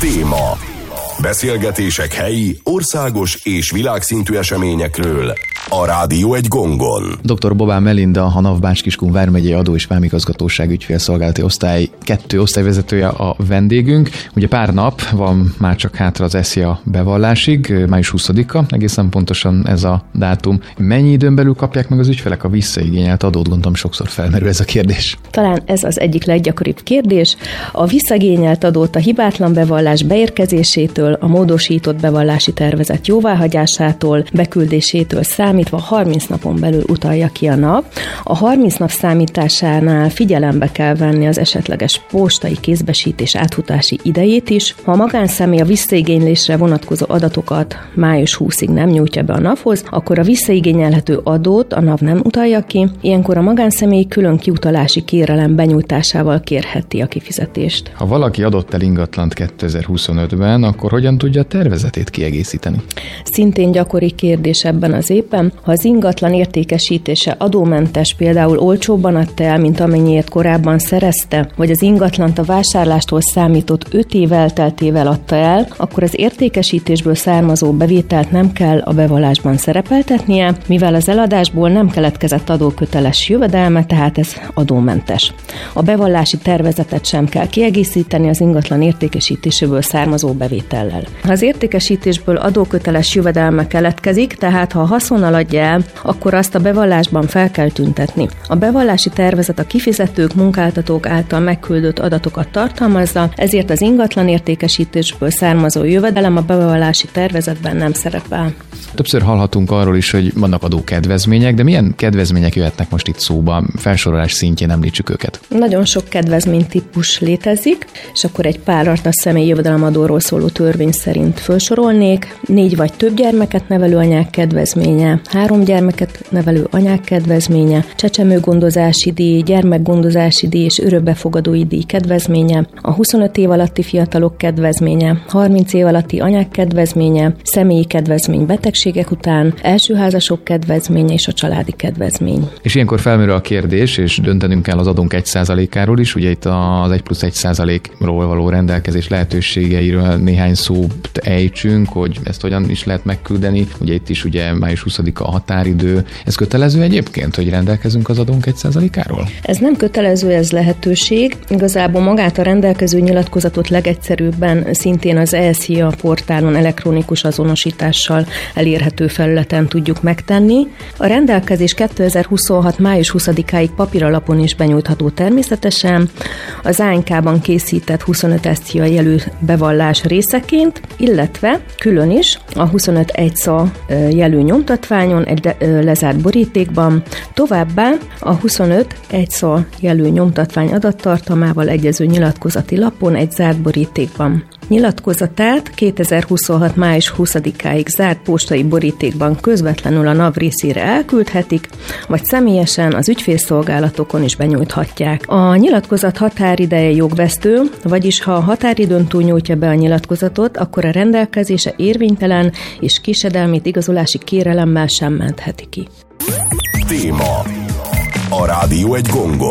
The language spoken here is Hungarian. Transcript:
Téma. Beszélgetések helyi, országos és világszintű eseményekről a Rádió egy gongon. Dr. Bobán Melinda, a NAV Bács-Kiskun vármegyei adó- és vámigazgatóság ügyfélszolgálati osztály 2 osztályvezetője a vendégünk. Ugye pár nap van már csak hátra az SZIA bevallásig, május 20-a, egészen pontosan ez a dátum. Mennyi időn belül kapják meg az ügyfelek a visszaigényelt adót? Gondolom sokszor felmerül ez a kérdés. Talán ez az egyik leggyakoribb kérdés. A visszaigényelt adót a hibátlan bevallás beérkezésétől, a módosított bevallási tervezet jóváhagyásától, beküldésétől számítva 30 napon belül utalja ki a NAV. A 30 nap számításánál figyelembe kell venni az esetleges postai kézbesítés átfutási idejét is. Ha a magánszemély a visszaigénylésre vonatkozó adatokat május 20-ig nem nyújtja be a NAV-hoz, akkor a visszaigényelhető adót a NAV nem utalja ki. Ilyenkor a magánszemély külön kiutalási kérelem benyújtásával kérheti a kifizetést. Ha valaki adott el ingatlant 2025-ben, akkor hogyan tudja a tervezetét kiegészíteni? Szintén gyakori kérdés ebben az évben, ha az ingatlan értékesítése adómentes, például olcsóbban adta el, mint amennyiért korábban szerezte, vagy az ingatlant a vásárlástól számított 5 év elteltével adta el, akkor az értékesítésből származó bevételt nem kell a bevallásban szerepeltetnie, mivel az eladásból nem keletkezett adóköteles jövedelme, tehát ez adómentes. A bevallási tervezetet sem kell kiegészíteni az ingatlan értékesítéséből származó bevétellel. Ha az értékesítésből adóköteles jövedelme keletkezik, tehát ha a haszonnal adja el, akkor azt a bevallásban fel kell tüntetni. A bevallási tervezet a kifizetők, munkáltatók által megküldött adatokat tartalmazza, ezért az ingatlan értékesítésből származó jövedelem a bevallási tervezetben nem szerepel. Többször hallhatunk arról is, hogy vannak adókedvezmények, de milyen kedvezmények jöhetnek most itt szóba? Felsorolás szintjén említsük őket. Nagyon sok kedvezménytípus létezik, és akkor egy párat a személyi jövedelemadóról szóló törvény szerint felsorolnék. 4 vagy több gyermeket nevelő anyák kedvezménye, 3 gyermeket nevelő anyák kedvezménye, csecsemőgondozási díj, gyermekgondozási díj és örökbefogadói díj kedvezménye, a 25 év alatti fiatalok kedvezménye, 30 év alatti anyák kedvezménye, személyi kedvezmény betegségek után, elsőházasok kedvezménye és a családi kedvezmény. És ilyenkor felmerül a kérdés, és döntenünk kell az adónk 1%-áról is, ugye itt az 1+1%-ról való rendelkezés lehetőségeiről néhány szót ejtsünk, hogy ezt hogyan is lehet megküldeni. Ugye itt is ugye május 20-a a határidő. Ez kötelező egyébként, hogy rendelkezünk az adónk 1%-áról? Ez nem kötelező, ez lehetőség. Igazából magát a rendelkező nyilatkozatot legegyszerűbben szintén az SZIA portálon elektronikus azonosítással elérhető felületen tudjuk megtenni. A rendelkezés 2026. május 20-áig papíralapon is benyújtható természetesen, az ANK-ban készített 25 SZIA jelű bevallás részeként, illetve külön is a 25 1-szal jelű nyomtatványon, egy lezárt borítékban, továbbá a 25 1-szal jelű nyomtatvány adattartalmával egyező nyilatkozati lapon egy zárt borítékban. Nyilatkozatát 2026. május 20-áig zárt postai borítékban közvetlenül a NAV részére elküldhetik, vagy személyesen az ügyfélszolgálatokon is benyújthatják. A nyilatkozat határideje jogvesztő, vagyis ha a határidőn túl nyújtja be a nyilatkozatot, akkor a rendelkezése érvénytelen és késedelmét igazolási kérelemmel sem mentheti ki. Téma. A Rádió egy gongon.